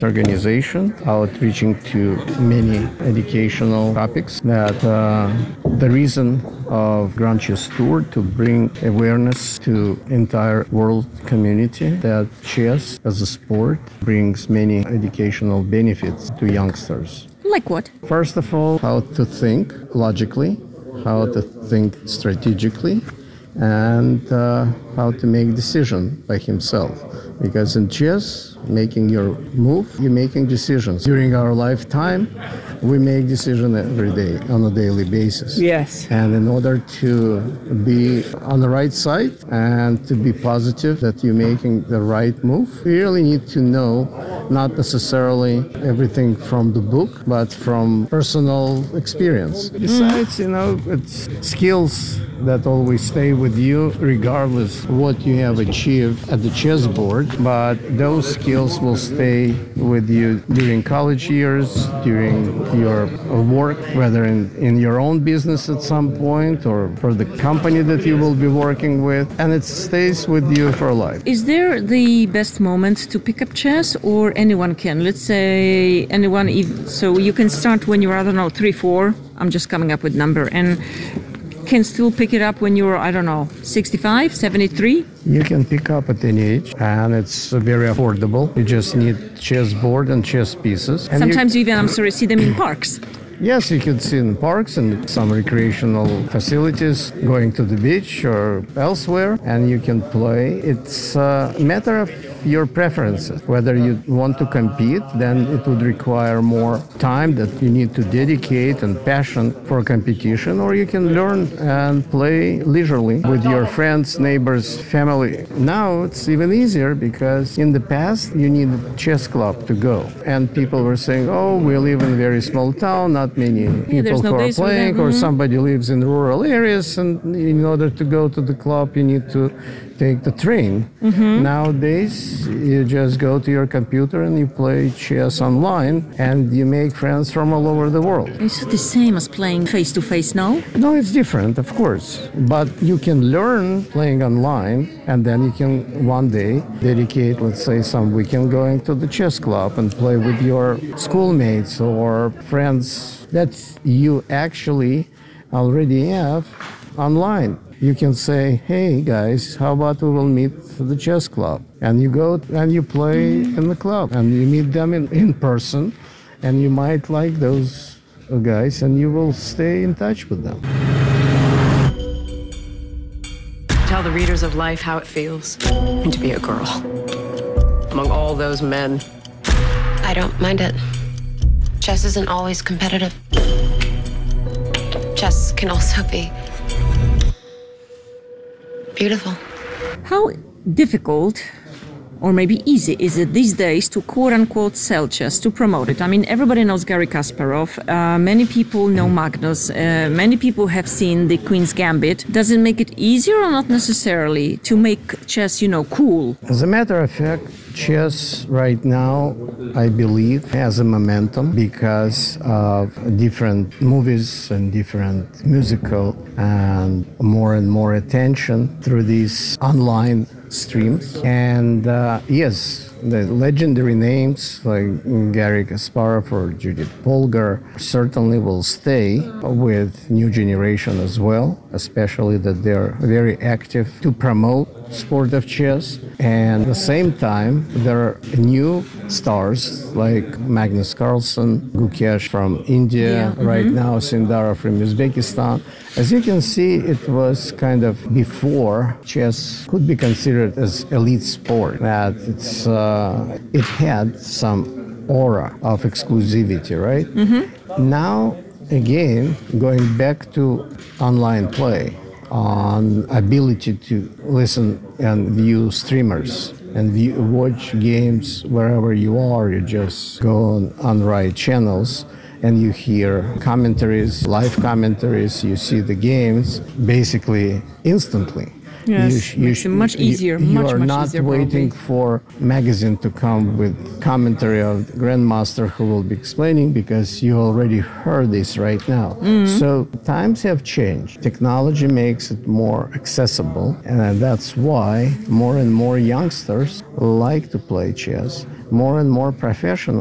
organization outreaching to many educational topics that the reason of Grand Chess Tour to bring awareness to entire world community that chess as a sport brings many educational benefits to youngsters. Like what? First of all, how to think logically, how to think strategically, and how to make decision by himself. Because in chess, making your move, you're making decisions. During our lifetime, we make decisions every day on a daily basis. Yes. And in order to be on the right side and to be positive that you're making the right move, you really need to know not necessarily everything from the book, but from personal experience. Besides, it's skills that always stay with you regardless what you have achieved at the chessboard, but those skills will stay with you during college years, during your work, whether in your own business at some point or for the company that you will be working with, and it stays with you for life. Is there the best moment to pick up chess, or anyone can? Let's say anyone, so you can start when you're, 3, 4, I'm just coming up with number, and can still pick it up when you're, 65, 73? You can pick up at any age, and it's very affordable. You just need chessboard and chess pieces. And sometimes you even, see them in parks. Yes, you can see in parks and some recreational facilities, going to the beach or elsewhere, and you can play. It's a matter of your preferences. Whether you want to compete, then it would require more time that you need to dedicate and passion for competition, or you can learn and play leisurely with your friends, neighbors, family. Now it's even easier because in the past you need a chess club to go, and people were saying, oh, we live in a very small town, not many people who are playing, or somebody lives in rural areas, and in order to go to the club you need to take the train. Nowadays you just go to your computer and you play chess online, and you make friends from all over the world. Is it the same as playing face-to-face now? No, it's different, of course, but you can learn playing online, and then you can one day dedicate, let's say, some weekend going to the chess club and play with your schoolmates or friends that you actually already have online. You can say, hey guys, how about we will meet at the chess club? And you go and you play in the club, and you meet them in person, and you might like those guys, and you will stay in touch with them. Tell the readers of life how it feels to be a girl among all those men. I don't mind it. Chess isn't always competitive. Chess can also be beautiful. How difficult, or maybe easy, is it these days to quote-unquote sell chess, to promote it? I mean, everybody knows Garry Kasparov. Many people know Magnus. Many people have seen the Queen's Gambit. Does it make it easier or not necessarily to make chess, cool? As a matter of fact, chess right now, I believe, has a momentum because of different movies and different musical and more attention through these online streams. And yes, the legendary names like Garry Kasparov or Judith Polgar certainly will stay with new generation as well, especially that they're very active to promote sport of chess. And at the same time, there are new stars like Magnus Carlsen, Gukesh from India, right now Sindara from Uzbekistan. As you can see, it was kind of before chess could be considered as elite sport, that it had some aura of exclusivity, right? Now, again, going back to online play, on ability to listen and view streamers and watch games wherever you are. You just go on right channels and you hear commentaries, live commentaries, you see the games basically instantly. Yes, makes it much easier. You are not easier, waiting probably. for magazine to come with commentary of the grandmaster who will be explaining, because you already heard this right now. So times have changed. Technology makes it more accessible, and that's why more and more youngsters like to play chess. more and more professional.